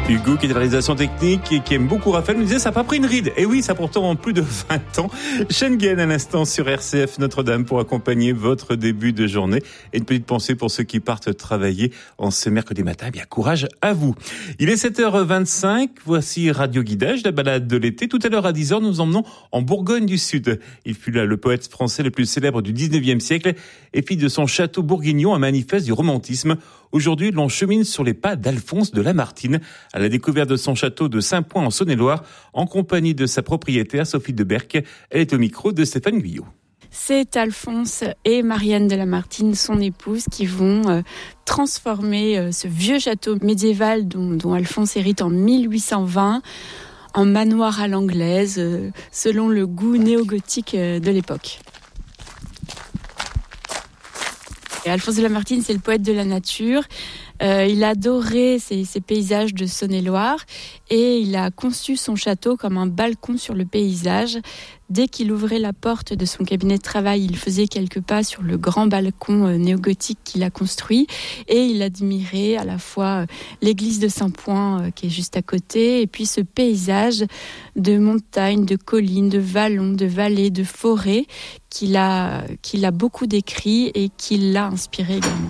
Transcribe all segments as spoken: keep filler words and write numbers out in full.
Hugo qui est de la réalisation technique et qui aime beaucoup Raphaël, me disait ça n'a pas pris une ride. Et oui, ça a pourtant plus de vingt ans. Schengen à l'instant sur R C F Notre-Dame pour accompagner votre début de journée. Et une petite pensée pour ceux qui partent travailler en ce mercredi matin. Bien, courage à vous. Il est sept heures vingt-cinq. Voici Radio Guidage, la balade de l'été. Tout à l'heure à dix heures, nous nous emmenons en Bourgogne du Sud. Il fut là le poète français le plus célèbre du dix-neuvième siècle et fit de son château bourguignon un manifeste du romantisme. Aujourd'hui, l'on chemine sur les pas d'Alphonse de Lamartine à la découverte de son château de Saint-Point en Saône-et-Loire en compagnie de sa propriétaire Sophie de Berck. Elle est au micro de Stéphane Guyot. C'est Alphonse et Marianne de Lamartine, son épouse, qui vont euh, transformer euh, ce vieux château médiéval dont, dont Alphonse hérite en mille huit cent vingt en manoir à l'anglaise, euh, selon le goût néo-gothique euh, de l'époque. Et Alphonse de Lamartine, c'est le poète de la nature. Euh, il adorait ces, ces paysages de Saône-et-Loire et il a conçu son château comme un balcon sur le paysage. Dès qu'il ouvrait la porte de son cabinet de travail, il faisait quelques pas sur le grand balcon euh, néo-gothique qu'il a construit et il admirait à la fois euh, l'église de Saint-Point euh, qui est juste à côté et puis ce paysage de montagnes, de collines, de vallons, de vallées, de forêts qu'il a, qu'il a beaucoup décrit et qui l'a inspiré également.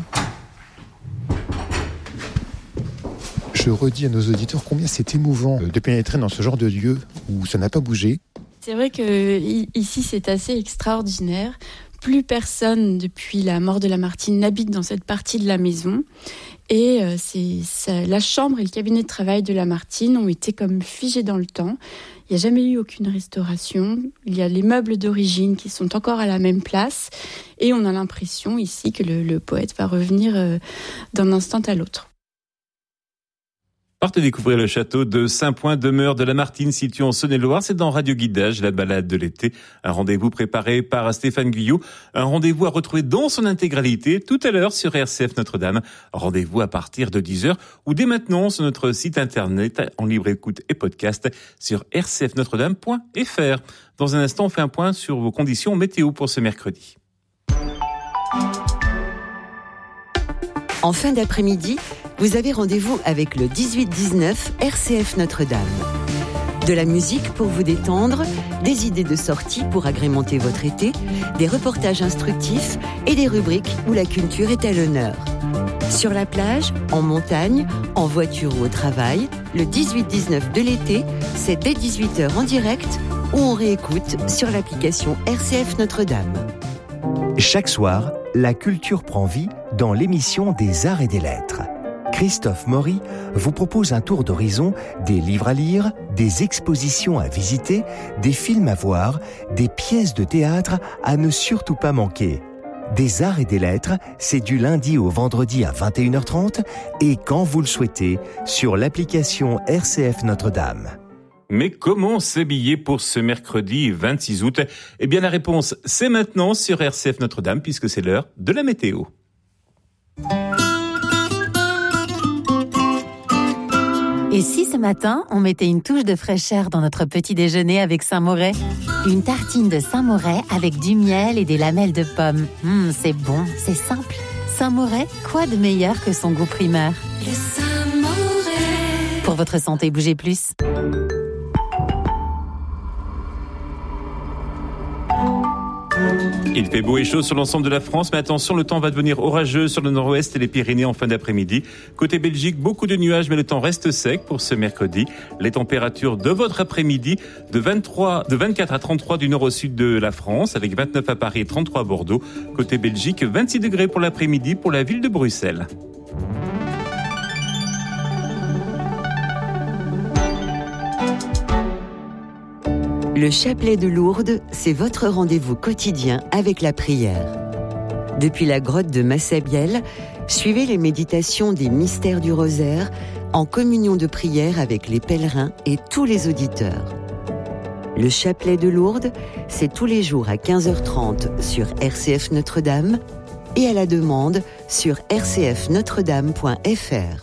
Je redis à nos auditeurs combien c'est émouvant de pénétrer dans ce genre de lieu où ça n'a pas bougé. C'est vrai qu'ici c'est assez extraordinaire. Plus personne depuis la mort de Lamartine n'habite dans cette partie de la maison. Et c'est, ça, la chambre et le cabinet de travail de Lamartine ont été comme figés dans le temps. Il n'y a jamais eu aucune restauration. Il y a les meubles d'origine qui sont encore à la même place. Et on a l'impression ici que le, le poète va revenir d'un instant à l'autre. Partez découvrir le château de Saint-Point, demeure de Lamartine, situé en Saône-et-Loire. C'est dans Radio Guidage, la balade de l'été. Un rendez-vous préparé par Stéphane Guyot. Un rendez-vous à retrouver dans son intégralité tout à l'heure sur R C F Notre-Dame. Rendez-vous à partir de dix heures ou dès maintenant sur notre site internet en libre écoute et podcast sur r c f notre dame point f r. Dans un instant, on fait un point sur vos conditions météo pour ce mercredi. En fin d'après-midi, vous avez rendez-vous avec le dix-huit dix-neuf R C F Notre-Dame. De la musique pour vous détendre, des idées de sortie pour agrémenter votre été, des reportages instructifs et des rubriques où la culture est à l'honneur. Sur la plage, en montagne, en voiture ou au travail, le dix-huit dix-neuf de l'été, c'est dès dix-huit heures en direct ou on réécoute sur l'application R C F Notre-Dame. Chaque soir, la culture prend vie dans l'émission des Arts et des Lettres. Christophe Maury vous propose un tour d'horizon des livres à lire, des expositions à visiter, des films à voir, des pièces de théâtre à ne surtout pas manquer. Des Arts et des Lettres, c'est du lundi au vendredi à vingt et une heures trente et quand vous le souhaitez, sur l'application R C F Notre-Dame. Mais comment s'habiller pour ce mercredi vingt-six août ? Eh bien la réponse, c'est maintenant sur R C F Notre-Dame puisque c'est l'heure de la météo. Et si ce matin, on mettait une touche de fraîcheur dans notre petit déjeuner avec Saint-Moret ? Une tartine de Saint-Moret avec du miel et des lamelles de pommes. Mmh, c'est bon, c'est simple. Saint-Moret, quoi de meilleur que son goût primaire ? Le Saint-Moret. Pour votre santé, bougez plus. Il fait beau et chaud sur l'ensemble de la France, mais attention, le temps va devenir orageux sur le nord-ouest et les Pyrénées en fin d'après-midi. Côté Belgique, beaucoup de nuages, mais le temps reste sec pour ce mercredi. Les températures de votre après-midi, de vingt-trois, de vingt-quatre à trente-trois du nord au sud de la France, avec vingt-neuf à Paris et trente-trois à Bordeaux. Côté Belgique, vingt-six degrés pour l'après-midi pour la ville de Bruxelles. Le chapelet de Lourdes, c'est votre rendez-vous quotidien avec la prière. Depuis la grotte de Massabielle, suivez les méditations des mystères du rosaire en communion de prière avec les pèlerins et tous les auditeurs. Le chapelet de Lourdes, c'est tous les jours à quinze heures trente sur R C F Notre-Dame et à la demande sur r c f notre dame point f r.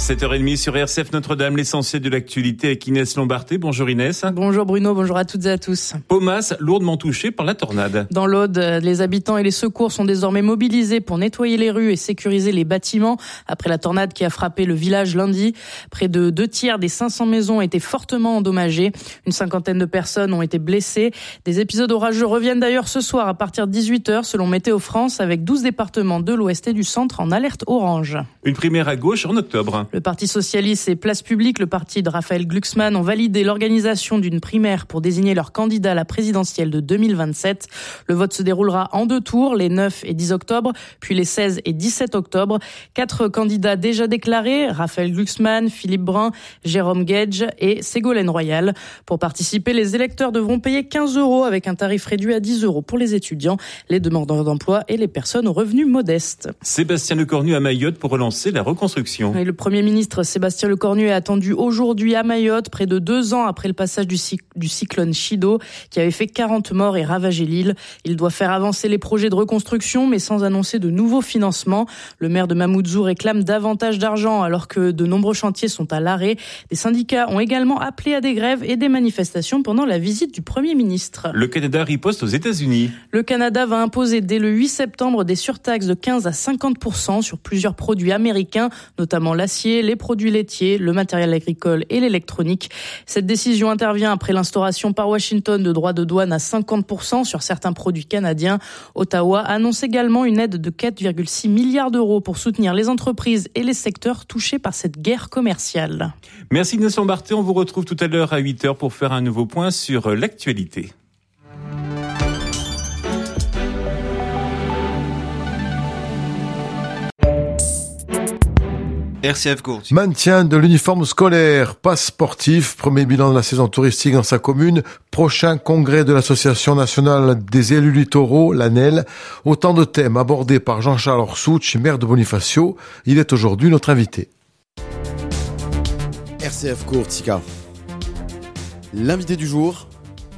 sept heures trente sur R C F Notre-Dame, l'essentiel de l'actualité avec Inès Lombarté. Bonjour Inès. Bonjour Bruno, bonjour à toutes et à tous. Paumas, lourdement touché par la tornade. Dans l'Aude, les habitants et les secours sont désormais mobilisés pour nettoyer les rues et sécuriser les bâtiments après la tornade qui a frappé le village lundi. Près de deux tiers des cinq cents maisons ont été fortement endommagées. Une cinquantaine de personnes ont été blessées. Des épisodes orageux reviennent d'ailleurs ce soir à partir de dix-huit heures selon Météo France, avec douze départements de l'Ouest et du Centre en alerte orange. Une primaire à gauche en octobre. Le Parti socialiste et Place Publique, le parti de Raphaël Glucksmann, ont validé l'organisation d'une primaire pour désigner leur candidat à la présidentielle de deux mille vingt-sept. Le vote se déroulera en deux tours, les neuf et dix octobre, puis les seize et dix-sept octobre. Quatre candidats déjà déclarés, Raphaël Glucksmann, Philippe Brun, Jérôme Gage et Ségolène Royal. Pour participer, les électeurs devront payer quinze euros avec un tarif réduit à dix euros pour les étudiants, les demandeurs d'emploi et les personnes aux revenus modestes. Sébastien Lecornu à Mayotte pour relancer la reconstruction. Et le Premier ministre Sébastien Lecornu est attendu aujourd'hui à Mayotte, près de deux ans après le passage du, cyc- du cyclone Chido, qui avait fait quarante morts et ravagé l'île. Il doit faire avancer les projets de reconstruction, mais sans annoncer de nouveaux financements. Le maire de Mamoudzou réclame davantage d'argent, alors que de nombreux chantiers sont à l'arrêt. Des syndicats ont également appelé à des grèves et des manifestations pendant la visite du Premier ministre. Le Canada riposte aux États-Unis. Le Canada va imposer dès le huit septembre des surtaxes de quinze à cinquante pour cent sur plusieurs produits américains, notamment l'acier, les produits laitiers, le matériel agricole et l'électronique. Cette décision intervient après l'instauration par Washington de droits de douane à cinquante pour cent sur certains produits canadiens. Ottawa annonce également une aide de quatre virgule six milliards d'euros pour soutenir les entreprises et les secteurs touchés par cette guerre commerciale. Merci Inès Lombarté, on vous retrouve tout à l'heure à huit heures pour faire un nouveau point sur l'actualité. R C F Court. Maintien de l'uniforme scolaire, passe sportif, premier bilan de la saison touristique dans sa commune, prochain congrès de l'Association nationale des élus littoraux, l'A N E L. Autant de thèmes abordés par Jean-Charles Orsouch, maire de Bonifacio. Il est aujourd'hui notre invité. R C F Court, Tika. L'invité du jour,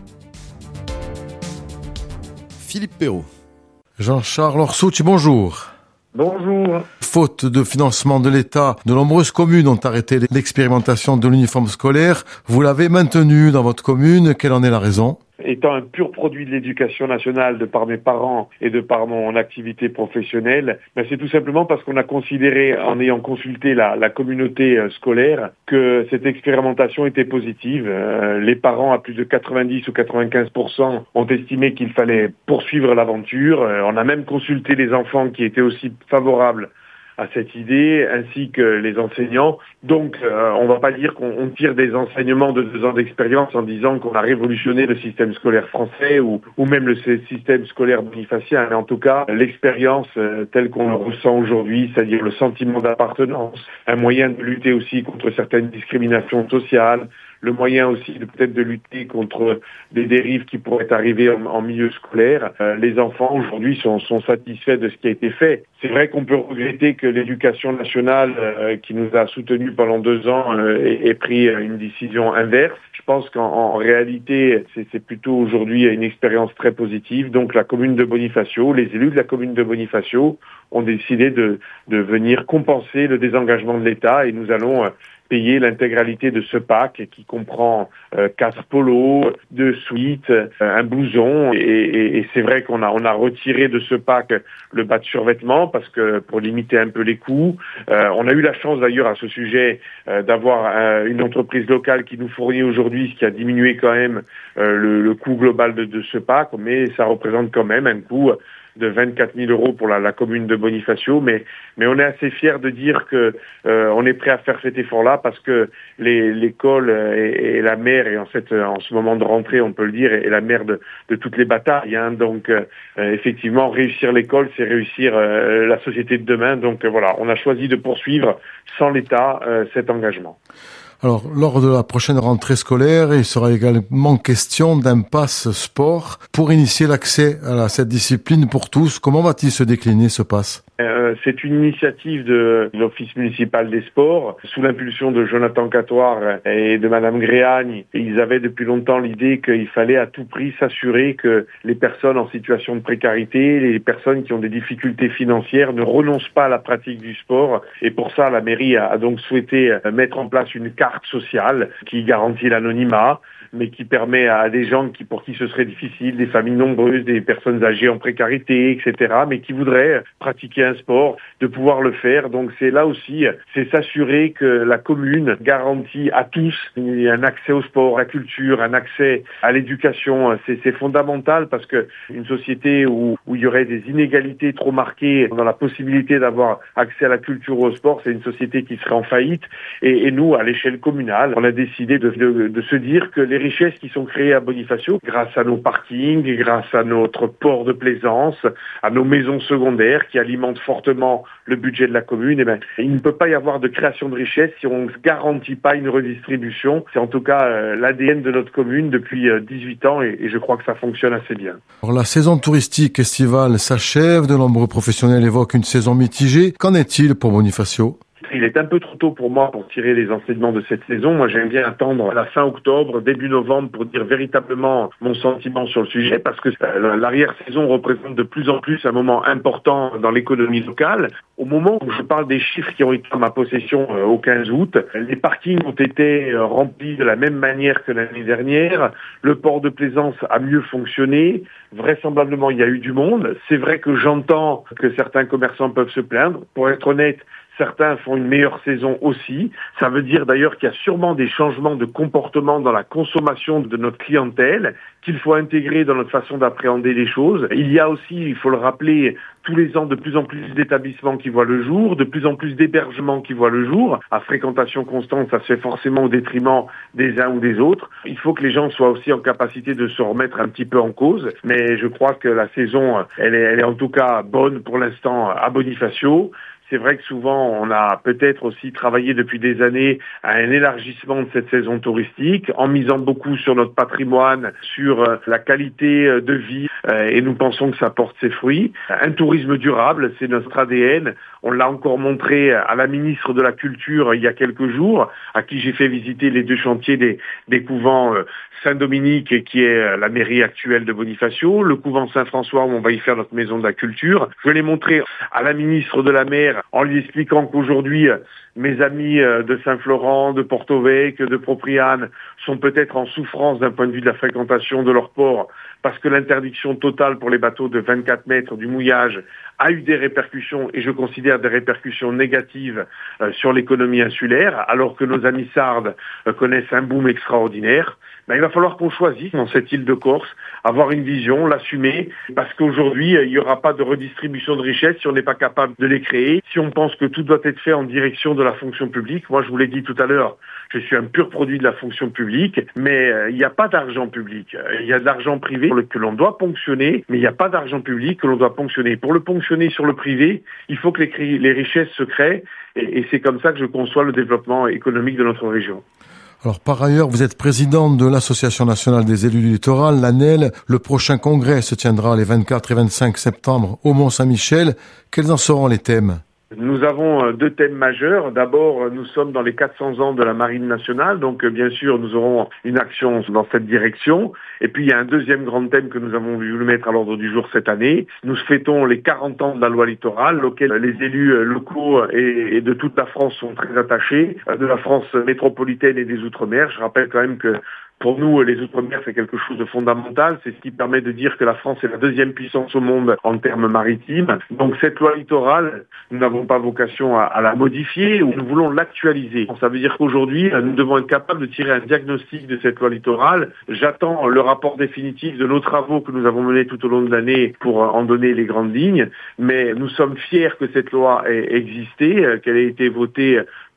Philippe Perrault. Jean-Charles Orsouch, bonjour. Bonjour. Faute de financement de l'État, de nombreuses communes ont arrêté l'expérimentation de l'uniforme scolaire. Vous l'avez maintenu dans votre commune. Quelle en est la raison ? Étant un pur produit de l'éducation nationale de par mes parents et de par mon activité professionnelle, ben c'est tout simplement parce qu'on a considéré, en ayant consulté la, la communauté scolaire, que cette expérimentation était positive. Euh, les parents, à plus de quatre-vingt-dix ou quatre-vingt-quinze pour cent, ont estimé qu'il fallait poursuivre l'aventure. Euh, on a même consulté les enfants qui étaient aussi favorables à cette idée, ainsi que les enseignants. Donc, euh, on ne va pas dire qu'on tire des enseignements de deux ans d'expérience en disant qu'on a révolutionné le système scolaire français ou, ou même le système scolaire bonifacien. Mais en tout cas, l'expérience euh, telle qu'on le ressent aujourd'hui, c'est-à-dire le sentiment d'appartenance, un moyen de lutter aussi contre certaines discriminations sociales, le moyen aussi de peut-être de lutter contre des dérives qui pourraient arriver en, en milieu scolaire. Euh, les enfants aujourd'hui sont, sont satisfaits de ce qui a été fait. C'est vrai qu'on peut regretter que l'éducation nationale, euh, qui nous a soutenus pendant deux ans, euh, ait, ait pris une décision inverse. Je pense qu'en en réalité, c'est, c'est plutôt aujourd'hui une expérience très positive. Donc la commune de Bonifacio, les élus de la commune de Bonifacio ont décidé de, de venir compenser le désengagement de l'État et nous allons euh, payer l'intégralité de ce pack qui comprend euh, quatre polos, deux suites, euh, un blouson et, et, et c'est vrai qu'on a on a retiré de ce pack le bas de survêtement parce que pour limiter un peu les coûts. Euh, on a eu la chance d'ailleurs à ce sujet euh, d'avoir euh, une entreprise locale qui nous fournit aujourd'hui, ce qui a diminué quand même euh, le, le coût global de, de ce pack, mais ça représente quand même un coût de vingt-quatre mille euros pour la, la commune de Bonifacio, mais mais on est assez fiers de dire que euh, on est prêt à faire cet effort-là parce que les, l'école est, est la mère et en fait en ce moment de rentrée on peut le dire est la mère de, de toutes les batailles. Hein, donc euh, effectivement réussir l'école c'est réussir euh, la société de demain. Donc euh, voilà, on a choisi de poursuivre sans l'État euh, cet engagement. Alors, lors de la prochaine rentrée scolaire, il sera également question d'un pass sport pour initier l'accès à cette discipline pour tous. Comment va-t-il se décliner, ce pass ? Euh, c'est une initiative de l'Office municipal des sports, sous l'impulsion de Jonathan Catoire et de Madame Gréagne. Et ils avaient depuis longtemps l'idée qu'il fallait à tout prix s'assurer que les personnes en situation de précarité, les personnes qui ont des difficultés financières ne renoncent pas à la pratique du sport. Et pour ça, la mairie a donc souhaité mettre en place une carte sociale qui garantit l'anonymat, mais qui permet à des gens qui, pour qui ce serait difficile, des familles nombreuses, des personnes âgées en précarité, et cetera, mais qui voudraient pratiquer un sport, de pouvoir le faire. Donc c'est là aussi, c'est s'assurer que la commune garantit à tous un accès au sport, à la culture, un accès à l'éducation. C'est, c'est fondamental parce que une société où, où il y aurait des inégalités trop marquées dans la possibilité d'avoir accès à la culture ou au sport, c'est une société qui serait en faillite. Et, et nous, à l'échelle communale, on a décidé de, de, de se dire que les richesses qui sont créées à Bonifacio, grâce à nos parkings, grâce à notre port de plaisance, à nos maisons secondaires qui alimentent fortement le budget de la commune, eh ben, il ne peut pas y avoir de création de richesses si on ne garantit pas une redistribution. C'est en tout cas euh, l'A D N de notre commune depuis euh, dix-huit ans et, et je crois que ça fonctionne assez bien. Alors, la saison touristique estivale s'achève, de nombreux professionnels évoquent une saison mitigée. Qu'en est-il pour Bonifacio ? Il est un peu trop tôt pour moi pour tirer les enseignements de cette saison. Moi, j'aime bien attendre la fin octobre, début novembre pour dire véritablement mon sentiment sur le sujet parce que l'arrière-saison représente de plus en plus un moment important dans l'économie locale. Au moment où je parle des chiffres qui ont été en ma possession au quinze août, les parkings ont été remplis de la même manière que l'année dernière. Le port de plaisance a mieux fonctionné. Vraisemblablement, il y a eu du monde. C'est vrai que j'entends que certains commerçants peuvent se plaindre. Pour être honnête, certains font une meilleure saison aussi. Ça veut dire d'ailleurs qu'il y a sûrement des changements de comportement dans la consommation de notre clientèle qu'il faut intégrer dans notre façon d'appréhender les choses. Il y a aussi, il faut le rappeler, tous les ans de plus en plus d'établissements qui voient le jour, de plus en plus d'hébergements qui voient le jour. À fréquentation constante, ça se fait forcément au détriment des uns ou des autres. Il faut que les gens soient aussi en capacité de se remettre un petit peu en cause. Mais je crois que la saison, elle est, elle est en tout cas bonne pour l'instant à Bonifacio. C'est vrai que souvent, on a peut-être aussi travaillé depuis des années à un élargissement de cette saison touristique, en misant beaucoup sur notre patrimoine, sur la qualité de vie, et nous pensons que ça porte ses fruits. Un tourisme durable, c'est notre A D N. On l'a encore montré à la ministre de la Culture il y a quelques jours, à qui j'ai fait visiter les deux chantiers des, des couvents Saint-Dominique, qui est la mairie actuelle de Bonifacio, le couvent Saint-François, où on va y faire notre maison de la culture. Je l'ai montré à la ministre de la Mer en lui expliquant qu'aujourd'hui, mes amis de Saint-Florent, de Porto-Vecchio, de Propriane sont peut-être en souffrance d'un point de vue de la fréquentation de leur port parce que l'interdiction totale pour les bateaux de vingt-quatre mètres du mouillage a eu des répercussions, et je considère des répercussions négatives euh, sur l'économie insulaire, alors que nos amis sardes euh, connaissent un boom extraordinaire. Ben, il va falloir qu'on choisisse dans cette île de Corse, avoir une vision, l'assumer, parce qu'aujourd'hui, il n'y aura pas de redistribution de richesses si on n'est pas capable de les créer, si on pense que tout doit être fait en direction de la fonction publique. Moi, je vous l'ai dit tout à l'heure, je suis un pur produit de la fonction publique, mais euh, il n'y a pas d'argent public. Il y a de l'argent privé que l'on doit ponctionner, mais il n'y a pas d'argent public que l'on doit ponctionner. Pour le ponctionner sur le privé, il faut que les, les richesses se créent, et, et c'est comme ça que je conçois le développement économique de notre région. Alors, par ailleurs, vous êtes président de l'Association nationale des élus du littoral, l'A N E L. Le prochain congrès se tiendra les vingt-quatre et vingt-cinq septembre au Mont-Saint-Michel. Quels en seront les thèmes ? Nous avons deux thèmes majeurs. D'abord, nous sommes dans les quatre cents ans de la Marine nationale, donc bien sûr, nous aurons une action dans cette direction. Et puis, il y a un deuxième grand thème que nous avons voulu mettre à l'ordre du jour cette année. Nous fêtons les quarante ans de la loi littorale, auquel les élus locaux et de toute la France sont très attachés, de la France métropolitaine et des Outre-mer. Je rappelle quand même que pour nous, les Outre-mer, c'est quelque chose de fondamental. C'est ce qui permet de dire que la France est la deuxième puissance au monde en termes maritimes. Donc cette loi littorale, nous n'avons pas vocation à, à la modifier, ou nous voulons l'actualiser. Ça veut dire qu'aujourd'hui, nous devons être capables de tirer un diagnostic de cette loi littorale. J'attends le rapport définitif de nos travaux que nous avons menés tout au long de l'année pour en donner les grandes lignes. Mais nous sommes fiers que cette loi ait existé, qu'elle ait été votée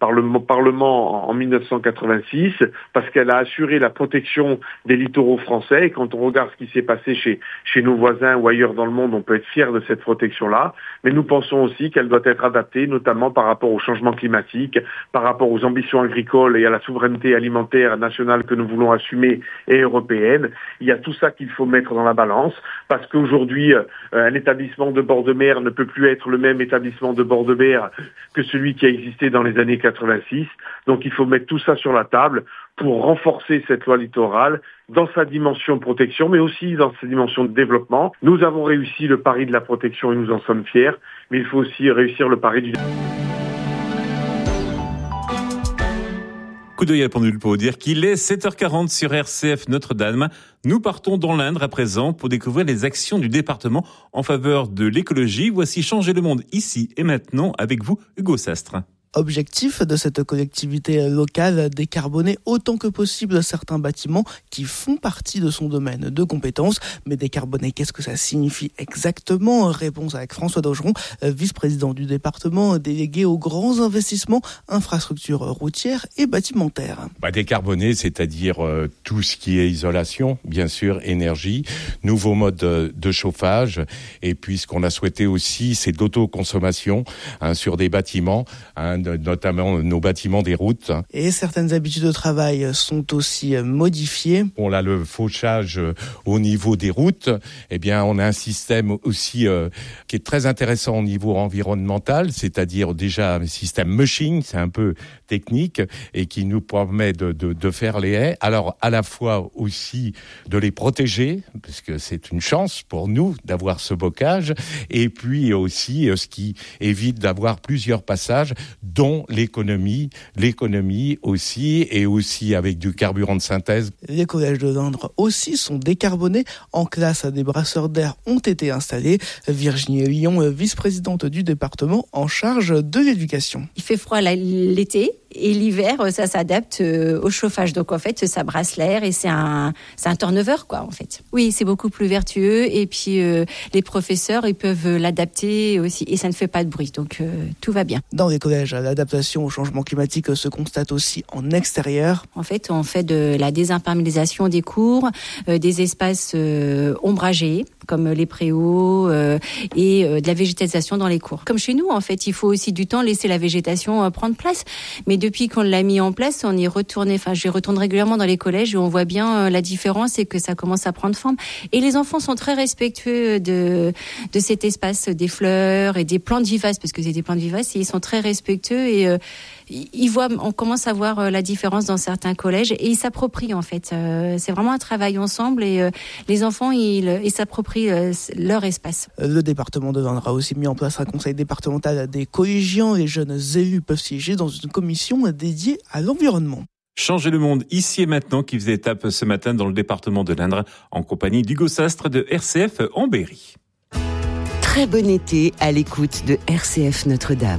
par le Parlement en dix-neuf cent quatre-vingt-six, parce qu'elle a assuré la protection des littoraux français. Et quand on regarde ce qui s'est passé chez, chez nos voisins ou ailleurs dans le monde, on peut être fier de cette protection-là. Mais nous pensons aussi qu'elle doit être adaptée, notamment par rapport au changement climatique, par rapport aux ambitions agricoles et à la souveraineté alimentaire nationale que nous voulons assumer et européenne. Il y a tout ça qu'il faut mettre dans la balance, parce qu'aujourd'hui, euh, un établissement de bord de mer ne peut plus être le même établissement de bord de mer que celui qui a existé dans les années quatre-vingt-six. Donc il faut mettre tout ça sur la table pour renforcer cette loi littorale dans sa dimension protection, mais aussi dans sa dimension de développement. Nous avons réussi le pari de la protection et nous en sommes fiers, mais il faut aussi réussir le pari du Coup d'œil à la pendule pour vous dire qu'il est sept heures quarante sur R C F Notre-Dame. Nous partons dans l'Indre à présent pour découvrir les actions du département en faveur de l'écologie. Voici Changer le monde ici et maintenant avec vous, Hugo Sastre. Objectif de cette collectivité locale, décarboner autant que possible certains bâtiments qui font partie de son domaine de compétences. Mais décarboner, qu'est-ce que ça signifie exactement ? Réponse avec François Daugeron, vice-président du département délégué aux grands investissements, infrastructures routières et bâtimentaires. Bah, décarboner, c'est-à-dire euh, tout ce qui est isolation, bien sûr, énergie, nouveaux modes de, de chauffage, et puis ce qu'on a souhaité aussi, c'est d'autoconsommation hein, sur des bâtiments, hein, notamment nos bâtiments des routes. Et certaines habitudes de travail sont aussi modifiées. On a le fauchage au niveau des routes. Eh bien, on a un système aussi euh, qui est très intéressant au niveau environnemental, c'est-à-dire déjà un système mushing, c'est un peu technique, et qui nous permet de, de, de faire les haies. Alors, à la fois aussi de les protéger, parce que c'est une chance pour nous d'avoir ce bocage, et puis aussi ce qui évite d'avoir plusieurs passages, dont l'économie, l'économie aussi, et aussi avec du carburant de synthèse. Les collèges de l'Indre aussi sont décarbonés. En classe, des brasseurs d'air ont été installés. Virginie Lyon, vice-présidente du département en charge de l'éducation. Il fait froid l'été. Et l'hiver, ça s'adapte au chauffage. Donc, en fait, ça brasse l'air et c'est un, c'est un turnover, quoi, en fait. Oui, c'est beaucoup plus vertueux. Et puis, euh, les professeurs, ils peuvent l'adapter aussi. Et ça ne fait pas de bruit. Donc, euh, tout va bien. Dans les collèges, l'adaptation au changement climatique se constate aussi en extérieur. En fait, on fait de la désimperméabilisation des cours, euh, des espaces euh, ombragés, comme les préaux euh, et euh, de la végétalisation dans les cours. Comme chez nous, en fait, il faut aussi du temps laisser la végétation euh, prendre place. Mais depuis qu'on l'a mis en place, on y retourne. Enfin, je retourne régulièrement dans les collèges où on voit bien euh, la différence et que ça commence à prendre forme. Et les enfants sont très respectueux de de cet espace des fleurs et des plantes vivaces, parce que c'est des plantes vivaces et ils sont très respectueux et euh, ils voient. On commence à voir euh, la différence dans certains collèges et ils s'approprient en fait. Euh, c'est vraiment un travail ensemble et euh, les enfants ils, ils s'approprient euh, leur espace. Le département de l'Indre a aussi mis en place un conseil départemental des collégiens. Les jeunes élus peuvent siéger dans une commission dédiée à l'environnement. Changer le monde ici et maintenant qui faisait étape ce matin dans le département de l'Indre en compagnie d'Hugo Sastre de R C F en Berry. Très bon été à l'écoute de R C F Notre-Dame.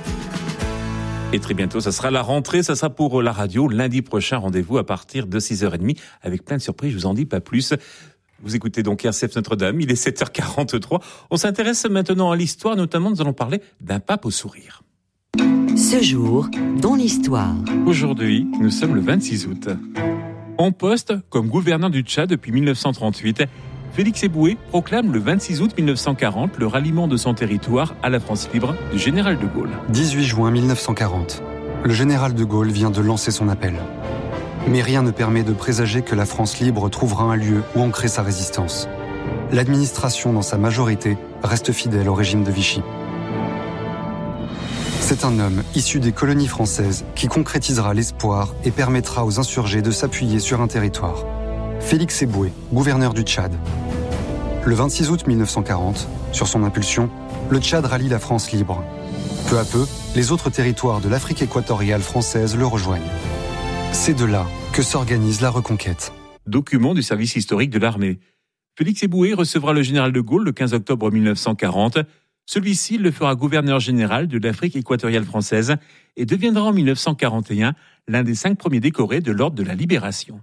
Et très bientôt, ça sera la rentrée, ça sera pour la radio. Lundi prochain, rendez-vous à partir de six heures trente avec plein de surprises, je vous en dis pas plus. Vous écoutez donc R C F Notre-Dame, il est sept heures quarante-trois. On s'intéresse maintenant à l'histoire, notamment nous allons parler d'un pape au sourire. Ce jour, dans l'histoire. Aujourd'hui, nous sommes le vingt-six août. En poste comme gouverneur du Tchad depuis mille neuf cent trente-huit, Félix Éboué proclame le vingt-six août mille neuf cent quarante le ralliement de son territoire à la France libre du général de Gaulle. dix-huit juin mille neuf cent quarante. Le général de Gaulle vient de lancer son appel. Mais rien ne permet de présager que la France libre trouvera un lieu où ancrer sa résistance. L'administration, dans sa majorité, reste fidèle au régime de Vichy. C'est un homme issu des colonies françaises qui concrétisera l'espoir et permettra aux insurgés de s'appuyer sur un territoire. Félix Éboué, gouverneur du Tchad. Le vingt-six août mille neuf cent quarante, sur son impulsion, le Tchad rallie la France libre. Peu à peu, les autres territoires de l'Afrique équatoriale française le rejoignent. C'est de là que s'organise la reconquête. Document du service historique de l'armée. Félix Éboué recevra le général de Gaulle le quinze octobre mille neuf cent quarante. Celui-ci le fera gouverneur général de l'Afrique équatoriale française et deviendra en mille neuf cent quarante et un l'un des cinq premiers décorés de l'Ordre de la Libération.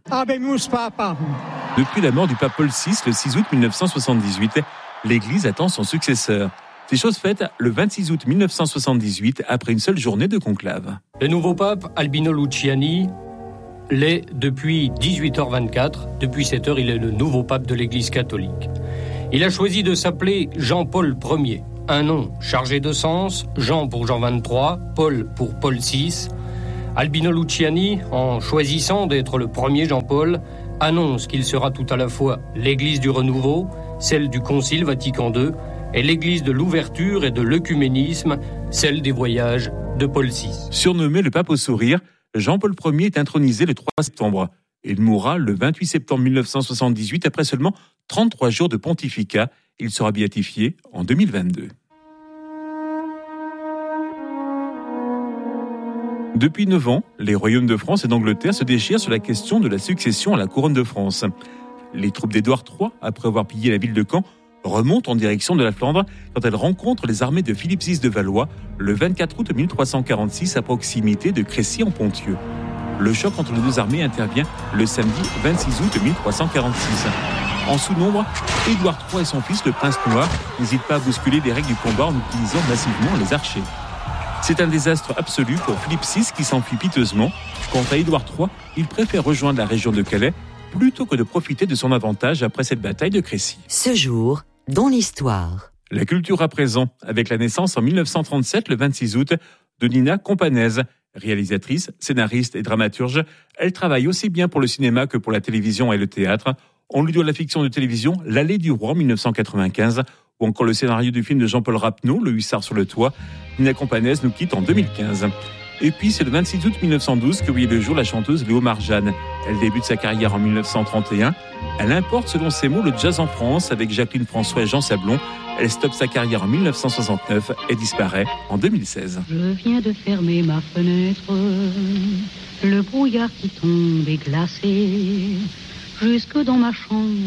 Depuis la mort du pape Paul six le six août mille neuf cent soixante-dix-huit, l'Église attend son successeur. C'est chose faite le vingt-six août mille neuf cent soixante-dix-huit, après une seule journée de conclave. Le nouveau pape, Albino Luciani, l'est depuis dix-huit heures vingt-quatre. Depuis cette heure, il est le nouveau pape de l'Église catholique. Il a choisi de s'appeler Jean-Paul Ier. Un nom chargé de sens, Jean pour Jean vingt-trois, Paul pour Paul six. Albino Luciani, en choisissant d'être le premier Jean-Paul, annonce qu'il sera tout à la fois l'Église du renouveau, celle du Concile Vatican deux, et l'Église de l'ouverture et de l'œcuménisme, celle des voyages de Paul six. Surnommé le pape au sourire, Jean-Paul Ier est intronisé le trois septembre. Il mourra le vingt-huit septembre mille neuf cent soixante-dix-huit après seulement trente-trois jours de pontificat. Il sera béatifié en deux mille vingt-deux. Depuis neuf ans, les royaumes de France et d'Angleterre se déchirent sur la question de la succession à la couronne de France. Les troupes d'Édouard trois, après avoir pillé la ville de Caen, remontent en direction de la Flandre quand elles rencontrent les armées de Philippe six de Valois le vingt-quatre août mille trois cent quarante-six à proximité de Crécy-en-Ponthieu. Le choc entre les deux armées intervient le samedi vingt-six août mille trois cent quarante-six. En sous-nombre, Édouard trois et son fils, le prince noir, n'hésitent pas à bousculer les règles du combat en utilisant massivement les archers. C'est un désastre absolu pour Philippe six qui s'enfuit piteusement. Quant à Édouard trois, il préfère rejoindre la région de Calais plutôt que de profiter de son avantage après cette bataille de Crécy. Ce jour, dans l'histoire. La culture à présent, avec la naissance en mille neuf cent trente-sept, le vingt-six août, de Nina Companèse. Réalisatrice, scénariste et dramaturge, elle travaille aussi bien pour le cinéma que pour la télévision et le théâtre. On lui doit la fiction de télévision L'Allée du Roi en mille neuf cent quatre-vingt-quinze ou encore le scénario du film de Jean-Paul Rapneau, Le Hussard sur le toit. Nina Companèse nous quitte en deux mille quinze. Et puis c'est le vingt-six août mille neuf cent douze que voyait le jour la chanteuse Léo Marjane. Elle débute sa carrière en mille neuf cent trente et un. Elle importe selon ses mots le jazz en France avec Jacqueline François et Jean Sablon. Elle stoppe sa carrière en mille neuf cent soixante-neuf et disparaît en deux mille seize. Je viens de fermer ma fenêtre, le brouillard qui tombe est glacé jusque dans ma chambre.